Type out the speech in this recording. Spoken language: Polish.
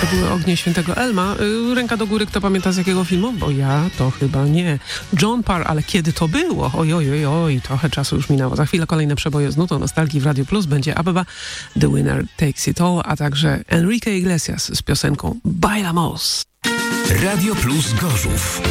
To były Ognie Świętego Elma. Ręka do góry, kto pamięta z jakiego filmu? Bo ja to chyba nie. John Parr, ale kiedy to było? Oj, trochę czasu już minęło. Za chwilę kolejne przeboje z nutą nostalgii w Radio Plus. Będzie Abeba, The Winner Takes It All, a także Enrique Iglesias z piosenką Bailamos. Radio Plus Gorzów.